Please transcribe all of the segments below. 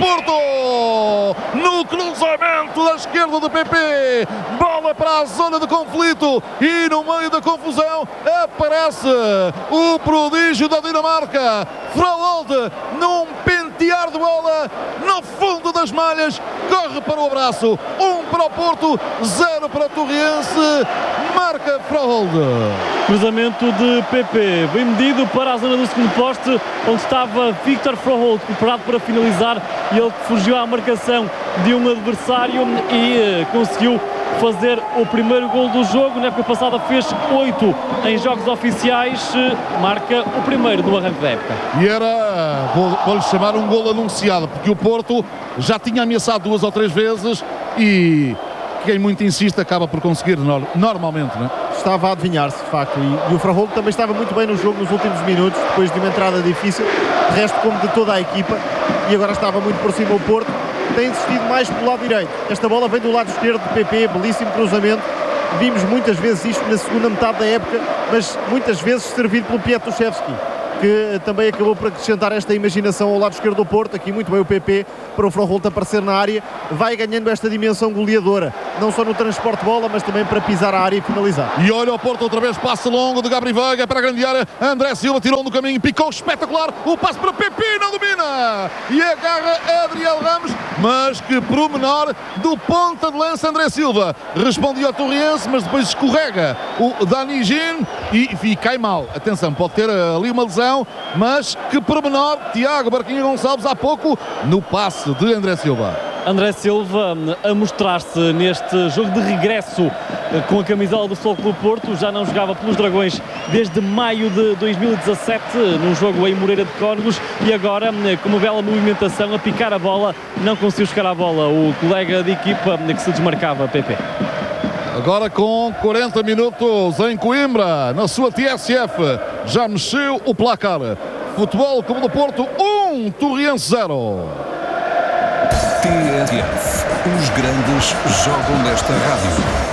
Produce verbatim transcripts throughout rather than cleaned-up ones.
Porto, no cruzamento da esquerda do P P, bola para a zona de conflito e no meio da confusão aparece o prodígio da Dinamarca, Froholt, num pentear de bola no fundo das malhas, corre para o abraço, um para o Porto, zero para o Torriense, marca Froholt. Cruzamento de P P, bem medido para a zona do segundo poste, onde estava Victor Froholt, preparado para finalizar, e ele fugiu à marcação de um adversário e uh, conseguiu fazer o primeiro gol do jogo. Na época passada fez oito em jogos oficiais, marca o primeiro do arranque da época. E era, vou, vou-lhe chamar um gol anunciado, porque o Porto já tinha ameaçado duas ou três vezes e quem muito insiste acaba por conseguir no, normalmente, não é? Estava a adivinhar-se, de facto, e, e o Froholt também estava muito bem no jogo nos últimos minutos, depois de uma entrada difícil, de resto como de toda a equipa, e agora estava muito por cima o Porto, tem insistido mais pelo lado direito. Esta bola vem do lado esquerdo do P P, belíssimo cruzamento, vimos muitas vezes isto na segunda metade da época, mas muitas vezes servido pelo Pietruszewski, que também acabou por acrescentar esta imaginação ao lado esquerdo do Porto. Aqui muito bem o P P para o Froholt aparecer na área, vai ganhando esta dimensão goleadora, não só no transporte de bola, mas também para pisar a área e finalizar. E olha o Porto outra vez, passe longo de Gabri Veiga para a grande área, André Silva tirou no caminho, picou, espetacular, o passe para o P P, não domina, e agarra Adriel Ramos, mas que promenor do ponta de lança André Silva, respondia ao Torriense, mas depois escorrega o Dani Gin e, e cai mal. Atenção, pode ter ali uma lesão, mas que promenor, Tiago Barquinha Gonçalves há pouco no passe de André Silva. André Silva a mostrar-se neste jogo de regresso com a camisola do Futebol Clube Porto, já não jogava pelos Dragões desde maio de dois mil e dezassete, num jogo em Moreira de Cónegos, e agora com uma bela movimentação a picar a bola, não conseguiu chegar à bola o colega de equipa que se desmarcava, P P. Agora com quarenta minutos em Coimbra, na sua T S F, já mexeu o placar. Futebol Clube do Porto um, Torriense zero. T S F, os grandes jogam nesta rádio.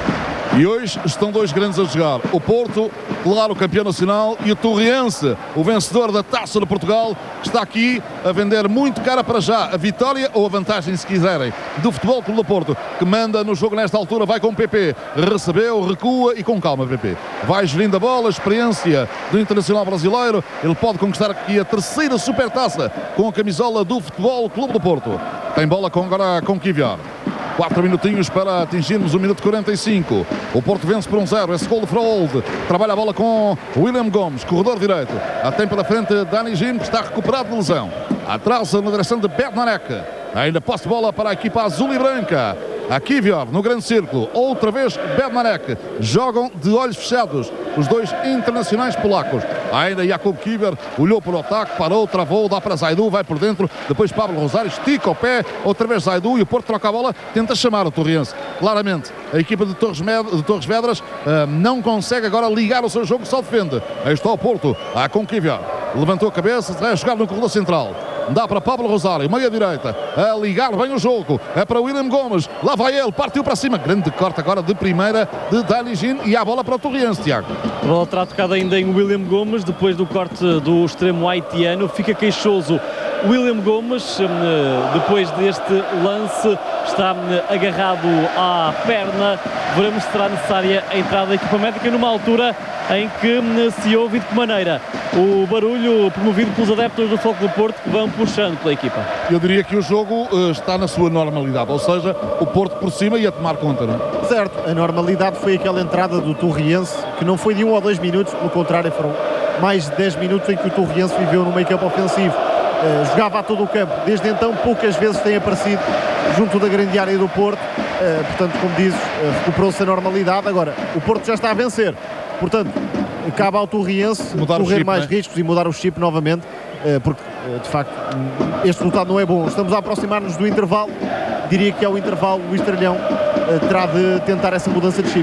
E hoje estão dois grandes a jogar. O Porto, claro, campeão nacional, e o Torriense, o vencedor da Taça de Portugal, que está aqui a vender muito cara para já a vitória ou a vantagem, se quiserem, do Futebol Clube do Porto, que manda no jogo nesta altura, vai com o P P, recebeu, recua e com calma, P P. Vai gerindo a bola, a experiência do internacional brasileiro, ele pode conquistar aqui a terceira supertaça com a camisola do Futebol Clube do Porto. Tem bola com, agora com Kivior. quatro minutinhos para atingirmos o minuto quarenta e cinco. O Porto vence por um zero. Esse gol de Froholt. Trabalha a bola com William Gomes, corredor direito. A tem pela frente Dani Gin, que está recuperado de lesão. Atrás na direção de Bednarek. Ainda posse de bola para a equipa azul e branca. A Kivior no grande círculo. Outra vez Bednarek. Jogam de olhos fechados os dois internacionais polacos. Ainda Jakub Kivior olhou para o ataque, parou, travou, dá para Zaidu, vai por dentro. Depois Pablo Rosário estica o pé. Outra vez Zaidu e o Porto troca a bola. Tenta chamar o Torriense. Claramente, a equipa de Torres, Med de Torres Vedras uh, não consegue agora ligar o seu jogo, só defende. Aí está o Porto. Ah, com Kivior. Levantou a cabeça, vai jogar no corredor central. Dá para Pablo Rosário, meia direita, a ligar bem o jogo, é para William Gomes, lá vai ele, partiu para cima, grande corte agora de primeira de Dani Gin e há bola para o Torriense, Tiago. A bola terá tocado ainda em William Gomes, depois do corte do extremo haitiano, fica queixoso William Gomes, depois deste lance, está agarrado à perna, veremos se será necessária a entrada da equipa médica numa altura em que se ouve de que maneira o barulho promovido pelos adeptos do Futebol Clube do Porto que vão puxando pela equipa. Eu diria que o jogo uh, está na sua normalidade, ou seja, o Porto por cima e a tomar conta, não é? Certo, a normalidade foi aquela entrada do Torriense, que não foi de um ou dois minutos, pelo contrário foram mais de dez minutos em que o Torriense viveu no meio campo ofensivo. Uh, jogava a todo o campo, desde então poucas vezes tem aparecido junto da grande área do Porto, uh, portanto, como dizes, uh, recuperou-se a normalidade. Agora, o Porto já está a vencer, portanto, cabe ao Torriense mudar correr chip, mais né? riscos e mudar o chip novamente, uh, porque, uh, de facto, este resultado não é bom. Estamos a aproximar-nos do intervalo, diria que ao intervalo o Estrelhão uh, terá de tentar essa mudança de chip.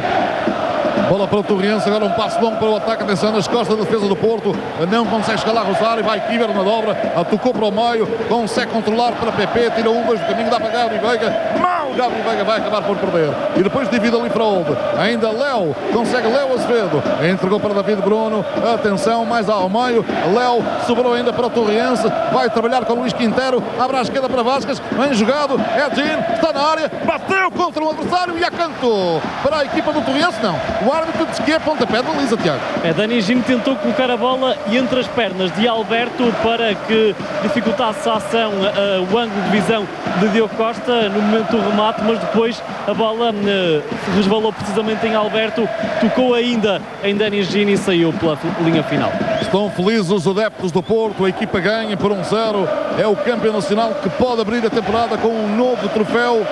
Bola para o Torriense, agora um passo longo para o ataque, atenção nas costas da defesa do Porto, não consegue chegar lá Rosário, vai Kivior na dobra, tocou para o meio, consegue controlar para P P, tira um, dois do caminho, dá para Gabri Veiga, mal Não, Gabi Veiga vai acabar por perder. E depois divide ali para Old. Ainda Léo, consegue Léo Azevedo. Entregou para David Bruno. Atenção, mais ao meio. Léo sobrou ainda para o Torriense. Vai trabalhar com Luís Quintero. Abre à esquerda para Vasquez. Bem jogado. Edgin está na área. Bateu contra o adversário e a canto para a equipa do Torriense. Não. O árbitro diz que é pontapé de baliza, Tiago. É, Dani Gino tentou colocar a bola entre as pernas de Alberto para que dificultasse a ação, uh, o ângulo de visão de Diogo Costa no momento do remate, mas depois a bola uh, resvalou precisamente em Alberto, tocou ainda em Dani Gino e saiu pela linha final. Estão felizes os adeptos do Porto, a equipa ganha por um zero, é o campeão nacional que pode abrir a temporada com um novo troféu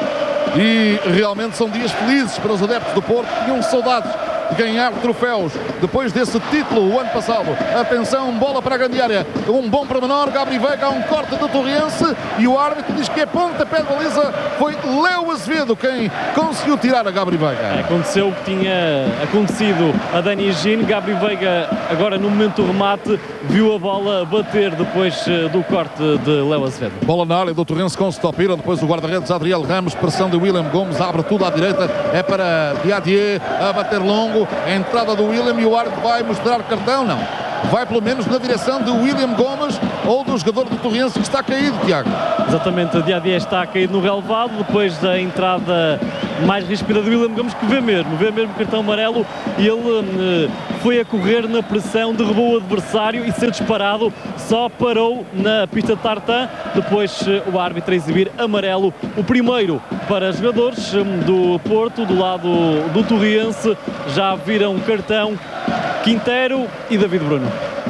e realmente são dias felizes para os adeptos do Porto, tinham saudades de ganhar troféus depois desse título o ano passado. Atenção, bola para a grande área, um bom pormenor, Gabi Veiga, um corte do Torriense e o árbitro diz que é pontapé de baliza. Foi Léo Azevedo quem conseguiu tirar a Gabi Veiga. Aconteceu o que tinha acontecido a Dani Gino. Gabi Veiga agora no momento do remate viu a bola bater depois do corte de Léo Azevedo. Bola na área do Torriense com Stopira, depois o guarda-redes Adriel Ramos, pressão de William Gomes, abre tudo à direita, é para Diadier a bater longo. A entrada do William e o árbitro vai mostrar cartão? Não. Vai pelo menos na direção de William Gomes ou do jogador do Torriense que está caído, Tiago. Exatamente, o Diadier está caído no relevado depois da entrada mais ríspida do William Gomes, que vê mesmo, vê mesmo cartão amarelo e ele uh, foi a correr na pressão, derrubou o adversário e sendo disparado só parou na pista de tartan. Depois uh, o árbitro a exibir amarelo, o primeiro para jogadores um, do Porto, do lado do Torriense, já viram cartão Quintero e David Bruno.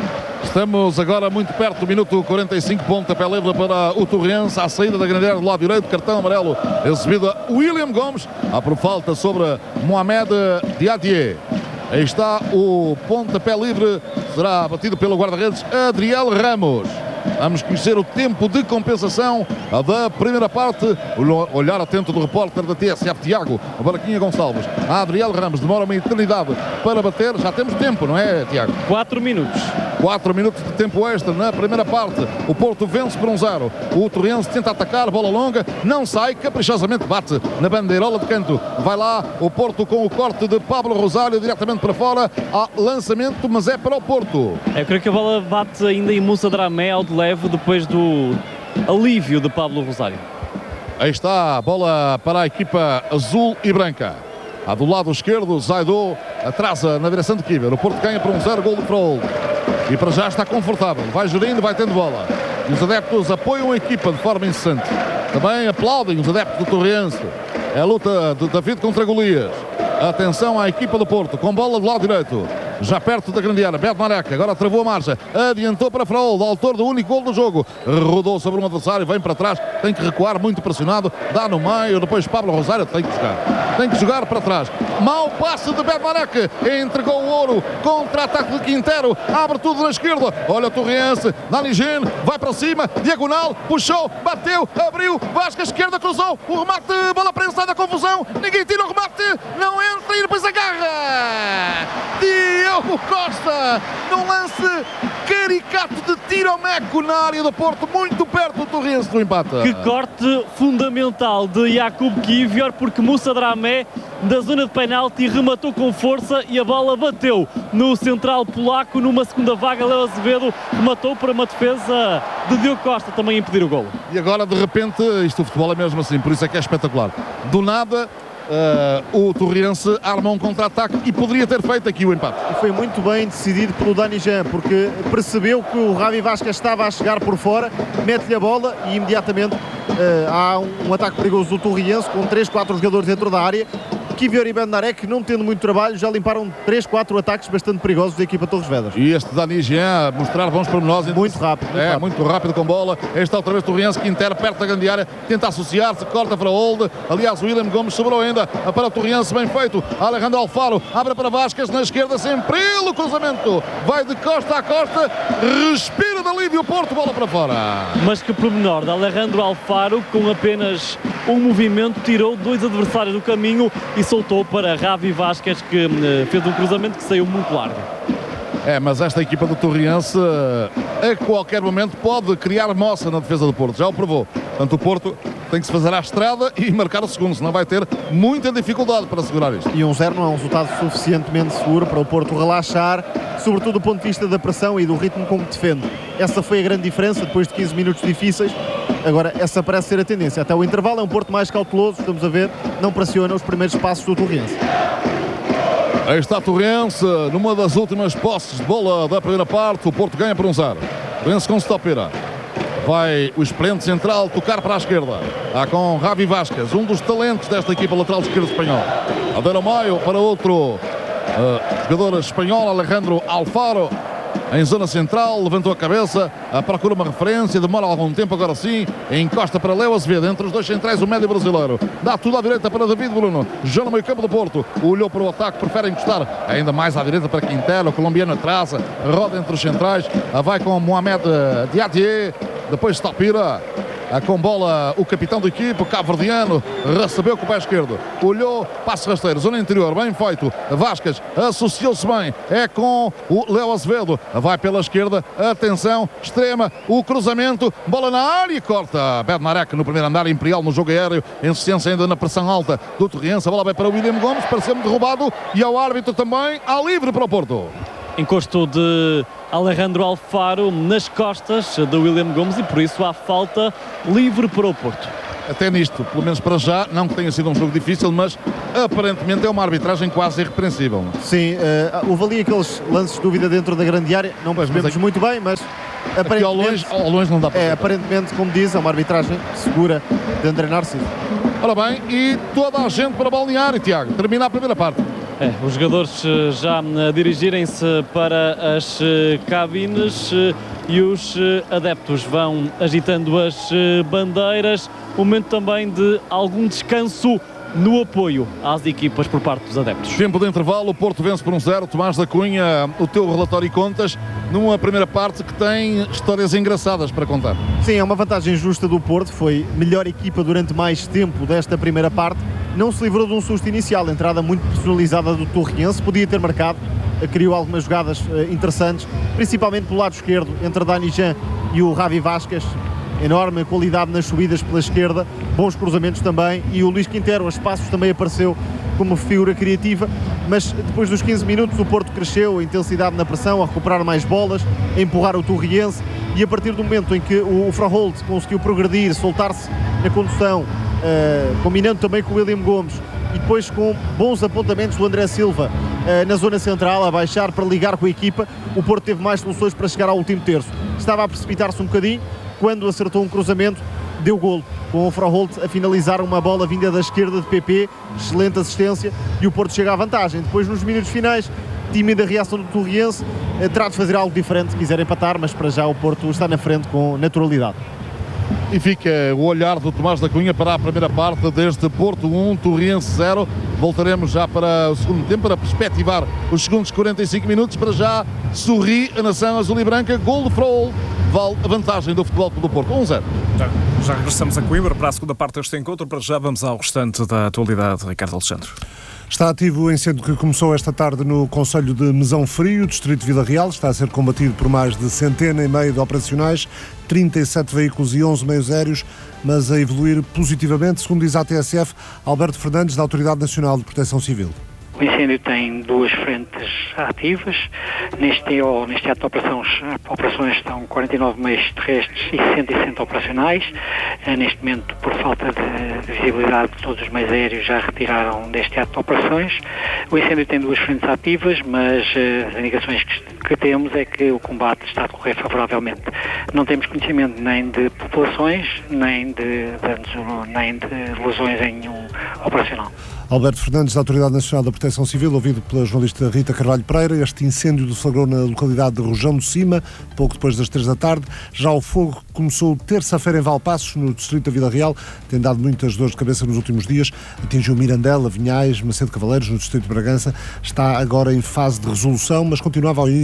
Estamos agora muito perto do minuto quarenta e cinco, pontapé livre para o Torriense, à saída da grande área do lado direito, cartão amarelo exibido a William Gomes, há por falta sobre Mohamed Diadier. Aí está o pontapé livre, será batido pelo guarda-redes Adriel Ramos. Vamos conhecer o tempo de compensação da primeira parte. O olhar atento do repórter da T S F, Tiago Baraquinha Gonçalves. A Adriel Ramos demora uma eternidade para bater. Já temos tempo, não é, Tiago? quatro minutos. quatro minutos de tempo extra na primeira parte. O Porto vence por um zero. O Torriense tenta atacar, bola longa, não sai, caprichosamente bate na bandeirola de canto. Vai lá o Porto com o corte de Pablo Rosário diretamente para fora. Há lançamento, mas é para o Porto. Eu creio que a bola bate ainda em Moussa Dramé ao de leve depois do alívio de Pablo Rosário. Aí está a bola para a equipa azul e branca. A do lado esquerdo, Zaido atrasa na direção de Kiber. O Porto ganha por um zero, gol de Frol. E para já está confortável, vai gerindo, vai tendo bola. E os adeptos apoiam a equipa de forma incessante. Também aplaudem os adeptos do Torriense. É a luta de David contra Golias. Atenção à equipa do Porto, com bola do lado direito. Já perto da grande área, Bednarek agora travou a marcha, adiantou para Frol, autor do único gol do jogo, rodou sobre um adversário, vem para trás, tem que recuar, muito pressionado, dá no meio, depois Pablo Rosário tem que jogar, tem que jogar para trás. Mau passe de Bednarek, entregou o ouro, contra-ataque de Quintero, abre tudo na esquerda, olha o Torriense, Dani Gino, vai para cima, diagonal, puxou, bateu, abriu, Vasca esquerda, cruzou, o remate, bola prensada, confusão, ninguém tira o remate, não entra e depois agarra. Diogo Costa, num lance caricato de tiro ao meco na área do Porto, muito perto do Torriense do empate. Que corte fundamental de Jakub Kivior, porque Moussa Dramé, da zona de penalti, rematou com força e a bola bateu no central polaco. Numa segunda vaga, Léo Azevedo rematou para uma defesa de Diogo Costa, também a impedir o golo. E agora, de repente, isto o futebol é mesmo assim, por isso é que é espetacular. Do nada, Uh, o Torriense arma um contra-ataque e poderia ter feito aqui o empate. E foi muito bem decidido pelo Dani Jean, porque percebeu que o Ravi Vasquez estava a chegar por fora, mete-lhe a bola e imediatamente uh, há um, um ataque perigoso do Torriense com três, quatro jogadores dentro da área. Kivior e Bednarek, não tendo muito trabalho, já limparam três, quatro ataques bastante perigosos da equipa Torres Vedras. E este Dani Jean a mostrar bons pormenores. Muito rápido. Muito é, rápido. muito rápido com bola. Este outra vez Torriense, Quintero perto da grande área, tenta associar-se, corta para Old. Aliás, o William Gomes sobrou ainda para o Torriense, bem feito. Alejandro Alfaro abre para Vasquez na esquerda, sempre ele o cruzamento. Vai de costa a costa, respira de alívio o Porto, bola para fora. Mas que pormenor de Alejandro Alfaro, com apenas um movimento, tirou dois adversários do caminho e soltou para Ravi Vasquez, que uh, fez um cruzamento que saiu muito largo. É, mas esta equipa do Torriense a qualquer momento pode criar moça na defesa do Porto, já o provou. Portanto, o Porto tem que se fazer à estrada e marcar o segundo, senão vai ter muita dificuldade para segurar isto. E um zero não é um resultado suficientemente seguro para o Porto relaxar, sobretudo do ponto de vista da pressão e do ritmo como defende. Essa foi a grande diferença depois de quinze minutos difíceis. Agora, essa parece ser a tendência. Até o intervalo é um Porto mais cauteloso, estamos a ver, não pressiona os primeiros passos do Torriense. Aí está Torriense, numa das últimas posses de bola da primeira parte, o Porto ganha por um zero. Torriense com Stopira. Vai o excelente central tocar para a esquerda. Há com Javi Vasquez, um dos talentos desta equipa lateral esquerda espanhol. Adero Maio para outro uh, jogador espanhol, Alejandro Alfaro. Em zona central, levantou a cabeça, procura uma referência, demora algum tempo, agora sim, encosta para Léo Azevedo, entre os dois centrais o médio brasileiro, dá tudo à direita para David Bruno, já no meio campo do Porto, olhou para o ataque, prefere encostar ainda mais à direita para Quintero, o colombiano atrasa, roda entre os centrais, vai com Mohamed Diatie, depois Stopira. Com bola o capitão da equipe, cabo-verdiano, recebeu com o pé esquerdo, olhou, passe rasteiro, zona interior, bem feito, Vasquez associou-se bem, é com o Léo Azevedo, vai pela esquerda, atenção, extrema, o cruzamento, bola na área, corta, Bednarek no primeiro andar, Imperial no jogo aéreo, insistência ainda na pressão alta do Torriense, a bola vai para o William Gomes, pareceu-me derrubado, e ao árbitro também, há livre para o Porto. Encosto de Alejandro Alfaro nas costas de William Gomes e por isso há falta, livre para o Porto. Até nisto, pelo menos para já, não que tenha sido um jogo difícil, mas aparentemente é uma arbitragem quase irrepreensível. Sim, uh, houve ali aqueles lances de dúvida dentro da grande área, não percebemos muito bem, mas aparentemente, ao longe, ao longe não dá para é, ver. aparentemente, como diz, é uma arbitragem segura de André Narciso. Ora bem, e toda a gente para balnear, e Tiago, termina a primeira parte. É, os jogadores já dirigirem-se para as cabines e os adeptos vão agitando as bandeiras. Momento também de algum descanso no apoio às equipas por parte dos adeptos. Tempo de intervalo, o Porto vence por um zero. Tomás da Cunha, o teu relatório e contas numa primeira parte que tem histórias engraçadas para contar. Sim, é uma vantagem justa do Porto, foi melhor equipa durante mais tempo desta primeira parte, não se livrou de um susto inicial, entrada muito personalizada do Torriense, podia ter marcado, criou algumas jogadas interessantes, principalmente pelo lado esquerdo, entre Dani Jean e o Javi Vasquez. Enorme qualidade nas subidas pela esquerda, bons cruzamentos também, e o Luís Quintero a espaços também apareceu como figura criativa, mas depois dos quinze minutos o Porto cresceu, a intensidade na pressão, a recuperar mais bolas, a empurrar o Torriense, e a partir do momento em que o Fraholt conseguiu progredir, soltar-se na condução, uh, combinando também com o William Gomes, e depois com bons apontamentos do André Silva uh, na zona central, a baixar para ligar com a equipa, o Porto teve mais soluções para chegar ao último terço. Estava a precipitar-se um bocadinho, quando acertou um cruzamento, deu golo, com o Fraholt a finalizar uma bola vinda da esquerda de P P, excelente assistência, e o Porto chega à vantagem. Depois, nos minutos finais, tímida reação do Torriense, terá de fazer algo diferente se quiser empatar, mas para já o Porto está na frente com naturalidade. E fica o olhar do Tomás da Cunha para a primeira parte deste Porto um, Torriense zero. Voltaremos já para o segundo tempo para perspectivar os segundos quarenta e cinco minutos. Para já, sorri a nação azul e branca, gol de Fraholt, vale a vantagem do Futebol Clube do Porto, um zero. Já, já regressamos a Coimbra para a segunda parte deste encontro. Para já vamos ao restante da atualidade, Ricardo Alexandre. Está ativo o incêndio que começou esta tarde no concelho de Mesão Frio, distrito de Vila Real. Está a ser combatido por mais de centena e meio de operacionais, trinta e sete veículos e onze meios aéreos, mas a evoluir positivamente, segundo diz a T S F, Alberto Fernandes, da Autoridade Nacional de Proteção Civil. O incêndio tem duas frentes ativas. Neste, ou, neste ato de operações, operações estão quarenta e nove meios terrestres e sessenta e sete operacionais. Neste momento, por falta de visibilidade, todos os meios aéreos já retiraram deste ato de operações. O incêndio tem duas frentes ativas, mas as indicações que, que temos é que o combate está a decorrer favoravelmente. Não temos conhecimento nem de populações, nem de danos, nem de lesões em nenhum operacional. Alberto Fernandes, da Autoridade Nacional da Proteção Civil, ouvido pela jornalista Rita Carvalho Pereira. Este incêndio deflagrou na localidade de Rojão de Cima, pouco depois das três da tarde. Já o fogo começou terça-feira em Valpassos, no distrito da Vila Real. Tem dado muitas dores de cabeça nos últimos dias. Atingiu Mirandela, Vinhais, Macedo Cavaleiros, no distrito de Bragança. Está agora em fase de resolução, mas continuava ao início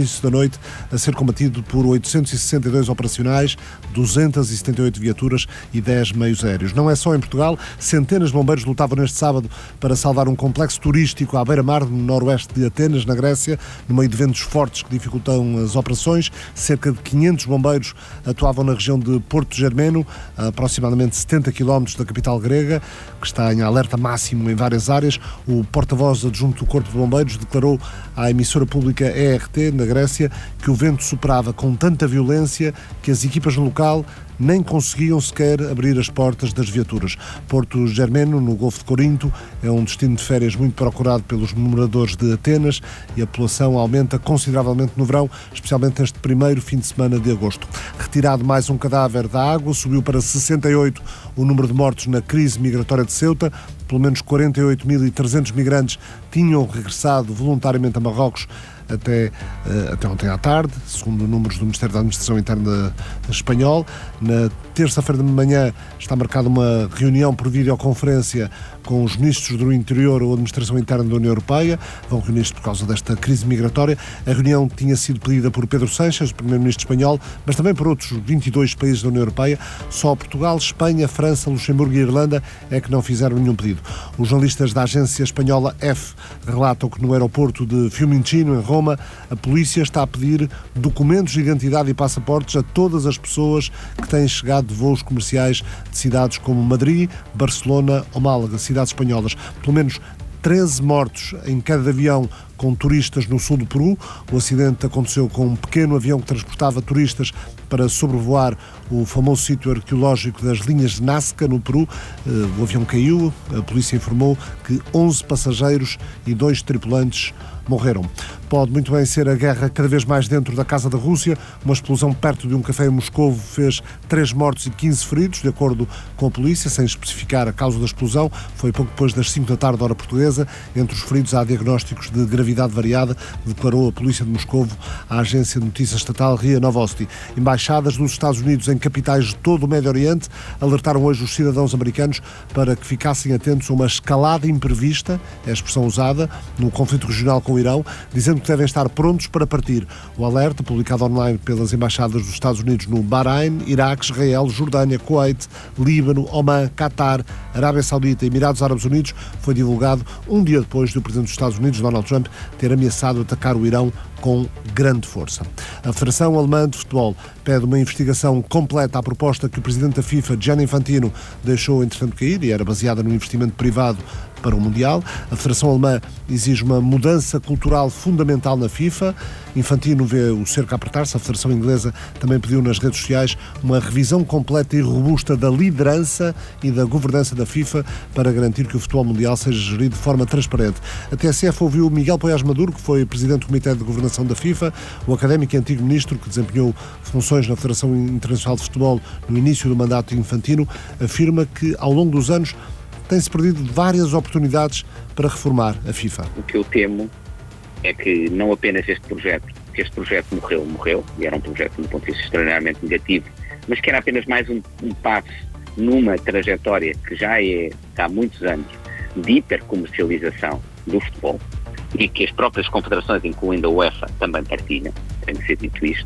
início da noite, a ser combatido por oitocentos e sessenta e dois operacionais, duzentas e setenta e oito viaturas e dez meios aéreos. Não é só em Portugal, centenas de bombeiros lutavam neste sábado para salvar um complexo turístico à beira-mar, no noroeste de Atenas, na Grécia, no meio de ventos fortes que dificultam as operações. Cerca de quinhentos bombeiros atuavam na região de Porto Germeno, a aproximadamente setenta quilómetros da capital grega, que está em alerta máximo em várias áreas. O porta-voz adjunto do Corpo de Bombeiros declarou à emissora pública E R T, na Grécia, que o vento superava com tanta violência que as equipas no local nem conseguiam sequer abrir as portas das viaturas. Porto Germeno, no Golfo de Corinto, é um destino de férias muito procurado pelos moradores de Atenas e a população aumenta consideravelmente no verão, especialmente neste primeiro fim de semana de agosto. Retirado mais um cadáver da água, subiu para sessenta e oito o número de mortos na crise migratória de Ceuta. Pelo menos quarenta e oito mil e trezentos migrantes tinham regressado voluntariamente a Marrocos até, até ontem à tarde, segundo números do Ministério da Administração Interna espanhol. Na terça-feira de manhã está marcada uma reunião por videoconferência com os ministros do Interior ou Administração Interna da União Europeia. Vão reunir-se por causa desta crise migratória. A reunião tinha sido pedida por Pedro Sánchez, o primeiro-ministro espanhol, mas também por outros vinte e dois países da União Europeia. Só Portugal, Espanha, França, Luxemburgo e Irlanda é que não fizeram nenhum pedido. Os jornalistas da agência espanhola F relatam que no aeroporto de Fiumicino, em Roma, a polícia está a pedir documentos de identidade e passaportes a todas as pessoas que têm chegado de voos comerciais de cidades como Madrid, Barcelona ou Málaga, cidades espanholas. Pelo menos treze mortos em queda de avião com turistas no sul do Peru. O acidente aconteceu com um pequeno avião que transportava turistas para sobrevoar o famoso sítio arqueológico das linhas de Nazca, no Peru. O avião caiu, a polícia informou que onze passageiros e dois tripulantes morreram. Pode muito bem ser a guerra cada vez mais dentro da casa da Rússia. Uma explosão perto de um café em Moscovo fez três mortos e quinze feridos, de acordo com a polícia, sem especificar a causa da explosão. Foi pouco depois das cinco da tarde, hora portuguesa. Entre os feridos há diagnósticos de gravidade variada, declarou a polícia de Moscovo à agência de notícias estatal R I A Novosti. Embaixadas dos Estados Unidos em capitais de todo o Médio Oriente alertaram hoje os cidadãos americanos para que ficassem atentos a uma escalada imprevista, é a expressão usada, no conflito regional com o Irão, dizendo que devem estar prontos para partir. O alerta, publicado online pelas embaixadas dos Estados Unidos no Bahrein, Iraque, Israel, Jordânia, Kuwait, Líbano, Omã, Qatar, Arábia Saudita e Emirados Árabes Unidos, foi divulgado um dia depois do presidente dos Estados Unidos, Donald Trump, ter ameaçado atacar o Irão com grande força. A Federação Alemã de Futebol pede uma investigação completa à proposta que o presidente da FIFA, Gianni Infantino, deixou entretanto cair e era baseada no investimento privado para o Mundial. A Federação Alemã exige uma mudança cultural fundamental na FIFA. Infantino vê o cerco a apertar-se. A Federação Inglesa também pediu nas redes sociais uma revisão completa e robusta da liderança e da governança da FIFA para garantir que o futebol mundial seja gerido de forma transparente. A T S F ouviu Miguel Poiás Maduro, que foi presidente do Comitê de Governação da FIFA, o académico e antigo ministro que desempenhou funções na Federação Internacional de Futebol no início do mandato de Infantino, afirma que ao longo dos anos tem-se perdido várias oportunidades para reformar a FIFA. O que eu temo é que não apenas este projeto, que este projeto morreu, morreu, e era um projeto do ponto de vista extraordinariamente negativo, mas que era apenas mais um, um passo numa trajetória que já é há muitos anos de hipercomercialização do futebol e que as próprias confederações, incluindo a UEFA, também partilham, tem de ser dito isto.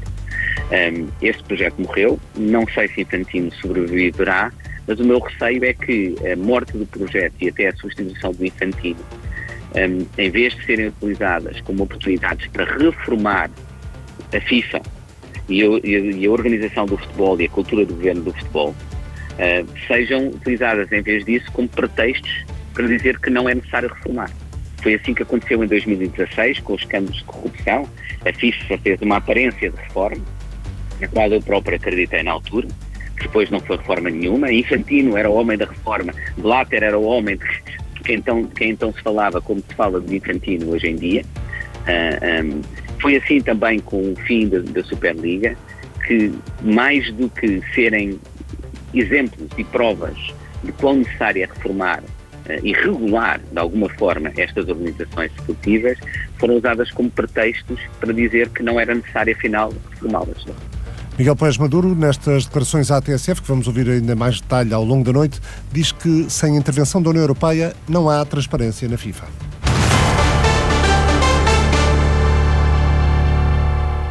Um, este projeto morreu, não sei se Infantino sobreviverá, mas o meu receio é que a morte do projeto e até a substituição do Infantino, um, em vez de serem utilizadas como oportunidades para reformar a FIFA e a, e a organização do futebol e a cultura do governo do futebol, uh, sejam utilizadas em vez disso como pretextos para dizer que não é necessário reformar. Foi assim que aconteceu em dois mil e dezasseis, com os escândalos de corrupção. A FIFA fez uma aparência de reforma, na qual eu próprio acreditei na altura, que depois não foi reforma nenhuma. Infantino era o homem da reforma, Blatter era o homem de quem então, de quem então se falava como se fala de Infantino hoje em dia. Uh, um, foi assim também com o fim da, da Superliga, que mais do que serem exemplos e provas de quão necessário é reformar e regular, de alguma forma, estas organizações esportivas, foram usadas como pretextos para dizer que não era necessário, afinal, reformá-las. Miguel Poiás Maduro, nestas declarações à T S F, que vamos ouvir ainda mais detalhe ao longo da noite, diz que sem a intervenção da União Europeia não há transparência na FIFA.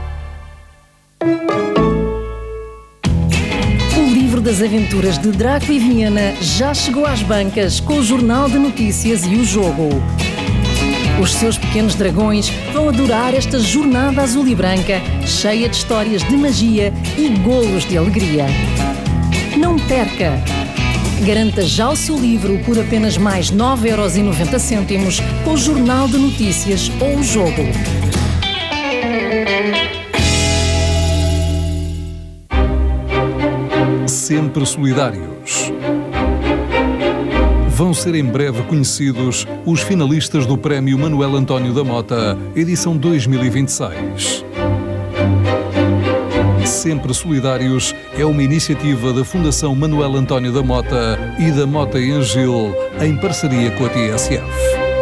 das aventuras de Draco e Viena já chegou às bancas com o Jornal de Notícias e o Jogo. Os seus pequenos dragões vão adorar esta jornada azul e branca, cheia de histórias de magia e golos de alegria. Não perca! Garanta já o seu livro por apenas mais nove euros e noventa cêntimos com o Jornal de Notícias ou o Jogo. Sempre solidários. Vão ser em breve conhecidos os finalistas do Prémio Manuel António da Mota, edição dois mil e vinte e seis. Sempre Solidários é uma iniciativa da Fundação Manuel António da Mota e da Mota e Angil, em parceria com a T S F.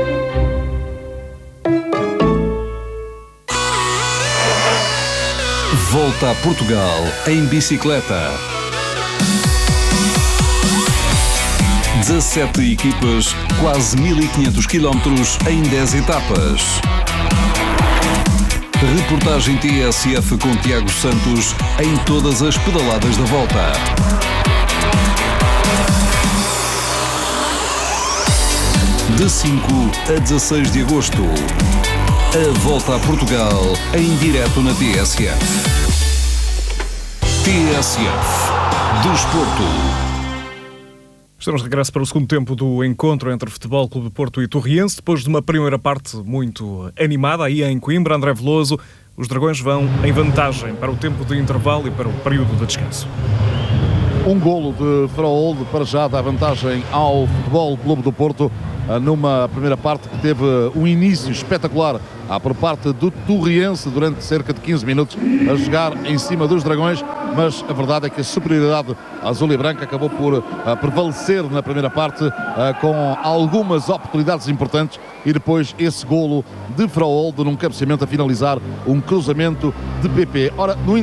Volta a Portugal em bicicleta. dezassete equipas, quase mil e quinhentos quilómetros em dez etapas. Reportagem T S F com Tiago Santos em todas as pedaladas da volta. De cinco a dezasseis de agosto. A Volta a Portugal em direto na T S F. T S F. Desporto. Estamos de regresso para o segundo tempo do encontro entre Futebol Clube do Porto e Torriense, depois de uma primeira parte muito animada aí em Coimbra. André Veloso, os Dragões vão em vantagem para o tempo de intervalo e para o período de descanso. Um golo de Fraolde para já dá vantagem ao Futebol Clube do Porto numa primeira parte que teve um início espetacular por parte do Torriense durante cerca de quinze minutos a jogar em cima dos Dragões, mas a verdade é que a superioridade azul e branca acabou por uh, prevalecer na primeira parte uh, com algumas oportunidades importantes e depois esse golo de Fraolde num cabeceamento a finalizar um cruzamento de P P. Ora, no